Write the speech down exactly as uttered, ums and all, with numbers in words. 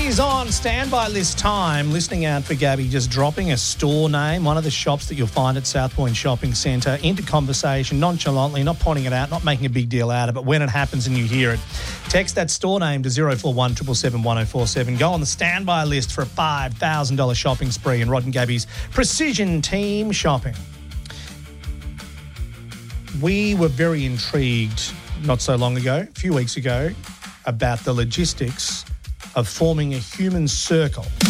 is on standby list time. Listening out for Gabby, just dropping a store name, one of the shops that you'll find at South Point Shopping Centre, into conversation, nonchalantly, not pointing it out, not making a big deal out of it. When it happens and you hear it, text that store name to zero four one seven seven one zero four seven. Go on the standby list for a five thousand dollars shopping spree in Rod and Gabby's Precision Team Shopping. We were very intrigued not so long ago, a few weeks ago, about the logistics of forming a human circle